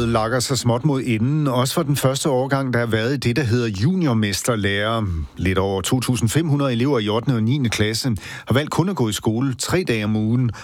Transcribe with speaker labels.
Speaker 1: Efteråret lakker sig småt mod enden, også for den første årgang, der har været i det, der hedder juniormesterlærer. Lidt over 2.500 elever i 8. og 9. klasse har valgt kun at gå i skole 3 dage om ugen,